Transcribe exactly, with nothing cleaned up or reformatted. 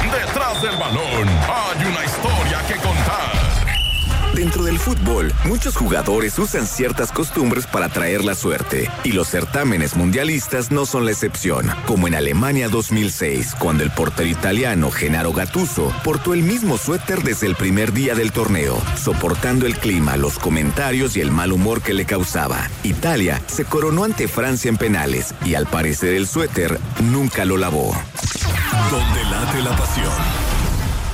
Detrás del balón hay una historia que contar. Dentro del fútbol, muchos jugadores usan ciertas costumbres para traer la suerte, y los certámenes mundialistas no son la excepción, como en Alemania dos mil seis, cuando el portero italiano Gennaro Gattuso portó el mismo suéter desde el primer día del torneo, soportando el clima, los comentarios y el mal humor que le causaba. Italia se coronó ante Francia en penales, y al parecer el suéter nunca lo lavó. Donde late la pasión.